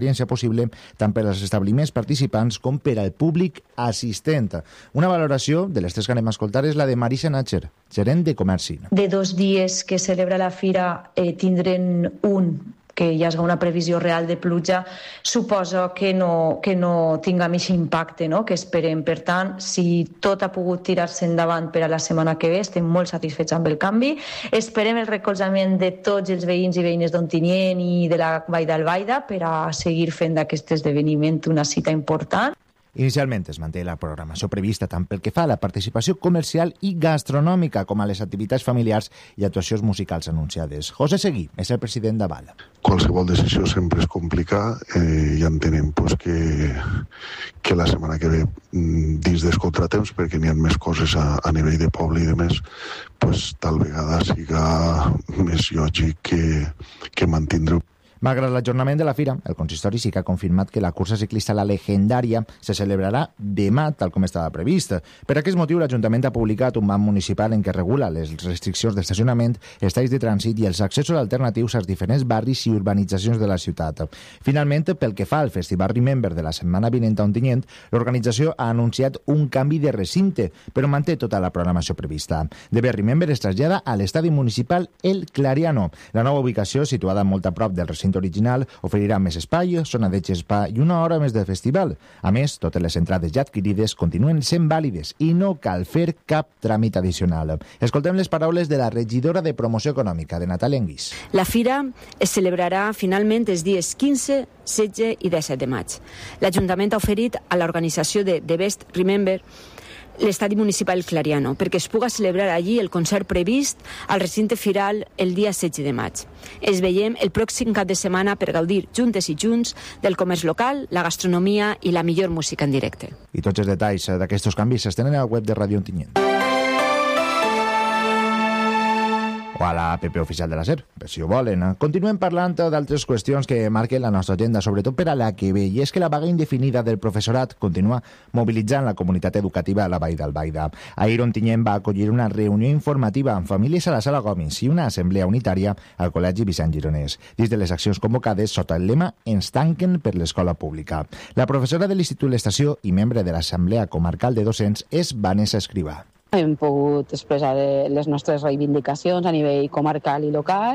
experiència possible tant per als establiments participants com per al públic assistent. Una valoració de les tres que anem a escoltar és la de Marisa Natcher, gerent de Comerci. De 2 dies que celebra la fira tindren un que hi hagi una previsió real de pluja, suposa que no tinga més impacte, no?, que esperem. Per tant, si tot ha pogut tirar-se endavant per a la setmana que ve, estem molt satisfets amb el canvi. Esperem el recolzament de tots els veïns i veïnes d'Ontinyent i de la Vall d'Albaida per a seguir fent d'aquest esdeveniment una cita important. Inicialment es manté la programació prevista tant pel que fa a la participació comercial i gastronòmica com a les activitats familiars i actuacions musicals anunciades. José Seguí és el president d'Aval. Qualsevol decisió sempre és complicar. Ja entenem que la setmana que ve, dins dels contratemps, perquè n'hi ha més coses a nivell de poble i de més, tal vegada siga més lògic que mantindre. Malgrat l'ajornament de la fira, el consistori sí que ha confirmat que la cursa ciclista La Legendària se celebrarà demà, tal com estava previst. Per aquest motiu, l'Ajuntament ha publicat un banc municipal en què regula les restriccions d'estacionament, espais de trànsit i els accessos alternatius als diferents barris i urbanitzacions de la ciutat. Finalment, pel que fa al Festival Remember de la setmana vinent a Ontinyent, l'organització ha anunciat un canvi de recinte, però manté tota la programació prevista. De bé, Remember es trasllada a l'estadi municipal El Clariano. La nova ubicació, situada molt a prop del recinte original, oferirà més espai, zona de gespa i una hora més de festival. A més, totes les entrades ja adquirides continuen sent vàlides i no cal fer cap tràmit addicional. Escoltem les paraules de la regidora de Promoció Econòmica, de Natàlia Anguís. La fira es celebrarà finalment els dies 15, 16 i 17 de maig. L'Ajuntament ha oferit a l'organització de The Best Remember l'estadi municipal Clariano, perquè es puga celebrar allí el concert previst al recinte firal el dia 16 de maig. Es veiem el pròxim cap de setmana per gaudir juntes i junts del comerç local, la gastronomia i la millor música en directe. I tots els detalls d'aquests canvis s'estenen a la web de Ràdio Ontinyent. O a la app oficial de la SER, per si ho volen. Continuem parlant d'altres qüestions que marquen la nostra agenda, sobretot per a la que ve, i és que la vaga indefinida del professorat continua mobilitzant la comunitat educativa a la Vall d'Albaida. Ahir Ontinyent va acollir una reunió informativa amb famílies a la Sala Gomis i una assemblea unitària al Col·legi Vicent Gironès, dins de les accions convocades sota el lema «Ens tanquen per l'escola pública». La professora de l'Institut L'Estació i membre de l'Assemblea Comarcal de Docents és Vanessa Escrivà. Hem pogut expressar les nostres reivindicacions a nivell comarcal i local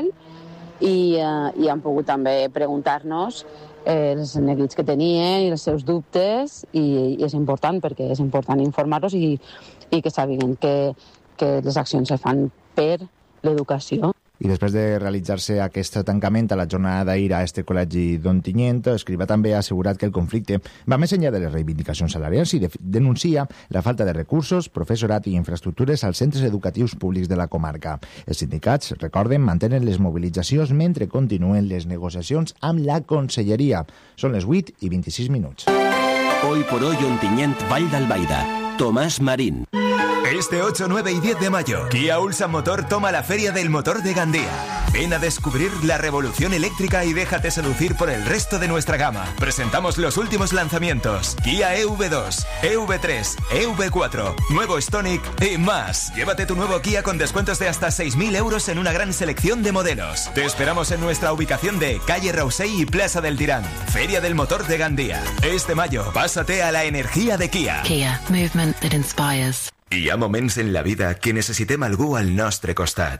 i hem pogut també preguntar-nos els neguits que tenien i els seus dubtes i és important perquè és important informar-los i que sàpiguen que les accions se fan per l'educació. I després de realitzar-se aquest tancament a la jornada d'ahir a este col·legi d'Ontinyent, Escrivà també ha assegurat que el conflicte va més enllà de les reivindicacions salarials i denuncia la falta de recursos, professorat i infraestructures als centres educatius públics de la comarca. Els sindicats, recorden, mantenen les mobilitzacions mentre continuen les negociacions amb la Conselleria. Són les 8:26. Hoy por hoy Ontinyent, Vall d'Albaida. Tomás Marín. Este 8, 9 y 10 de mayo, Kia Ulsan Motor toma la Feria del Motor de Gandía. Ven a descubrir la revolución eléctrica y déjate seducir por el resto de nuestra gama. Presentamos los últimos lanzamientos: Kia EV2, EV3, EV4, nuevo Stonic y más. Llévate tu nuevo Kia con descuentos de hasta 6.000 euros en una gran selección de modelos. Te esperamos en nuestra ubicación de Calle Rausey y Plaza del Tirán. Feria del Motor de Gandía. Este mayo, pásate a la energia de Kia. Kia, movement that inspires. Hi ha moments en la vida que necessitem algú al nostre costat.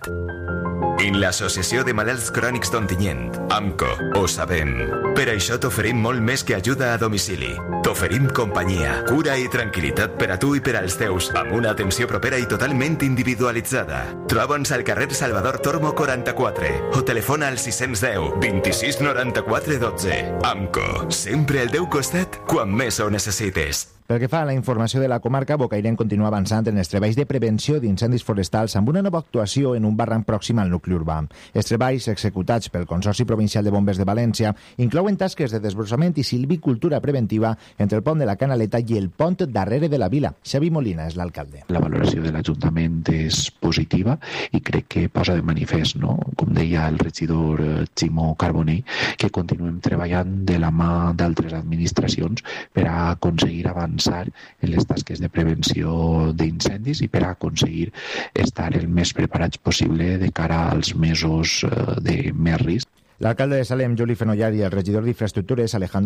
En l'Associació de Malalts Crònics d'Ontinyent, AMCO, ho sabem. Per això t'oferim molt més que ajuda a domicili. T'oferim companyia, cura i tranquil·litat per a tu i per als teus, amb una atenció propera i totalment individualitzada. Troba'ns al carrer Salvador Tormo 44 o telefona al 610 26 94 12. AMCO, sempre al teu costat quan més ho necessites. Pel que fa a la informació de la comarca, Bocairent continua avançant en els treballs de prevenció d'incendis forestals amb una nova actuació en un barranc pròxim al nucli urbà. Els treballs executats pel Consorci Provincial de Bombers de València inclouen tasques de desbrossament i silvicultura preventiva entre el pont de la Canaleta i el pont darrere de la vila. Xavi Molina és l'alcalde. La valoració de l'Ajuntament és positiva i crec que posa de manifest, com deia el regidor Ximo Carbonell, que continuem treballant de la mà d'altres administracions per a aconseguir avançar en les tasques de prevenció d'incendis i per a aconseguir estar el més preparats possible de cara als mesos de més risc. L'alcalde de Salem, Juli Fenollar, i el regidor d'Infraestructures, Alejandro